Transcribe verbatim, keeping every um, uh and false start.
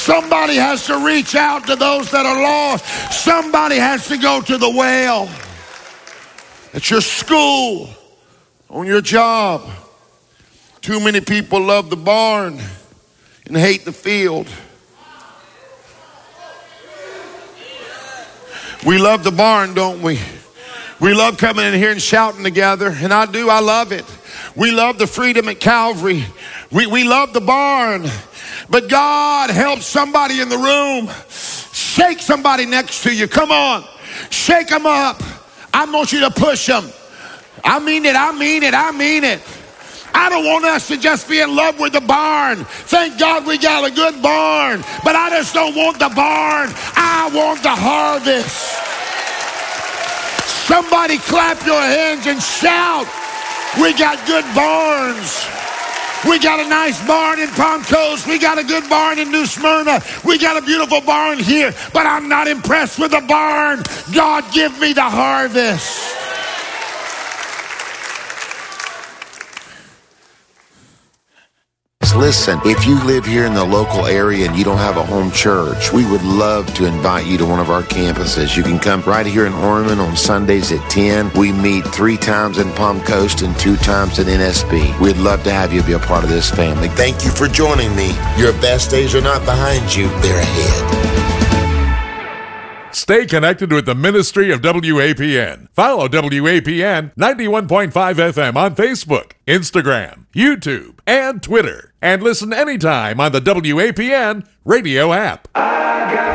Somebody has to reach out to those that are lost. Somebody has to go to the well. At your school, on your job. Too many people love the barn and hate the field. We love the barn, don't we? We love coming in here and shouting together, and I do, I love it. We love the freedom at Calvary. We, we love the barn. But God help somebody in the room. Shake somebody next to you. Come on. Shake them up. I want you to push them. I mean it, I mean it, I mean it. I don't want us to just be in love with the barn. Thank God we got a good barn. But I just don't want the barn. I want the harvest. Somebody clap your hands and shout. We got good barns. We got a nice barn in Palm Coast. We got a good barn in New Smyrna. We got a beautiful barn here. But I'm not impressed with the barn. God, give me the harvest. Listen, if you live here in the local area and you don't have a home church, we would love to invite you to one of our campuses. You can come right here in Ormond on Sundays at ten. We meet three times in Palm Coast and two times in N S B. We'd love to have you be a part of this family. Thank you for joining me. Your best days are not behind you, they're ahead. Stay connected with the ministry of W A P N. Follow W A P N ninety-one point five F M on Facebook, Instagram, YouTube, and Twitter. And listen anytime on the W A P N radio app.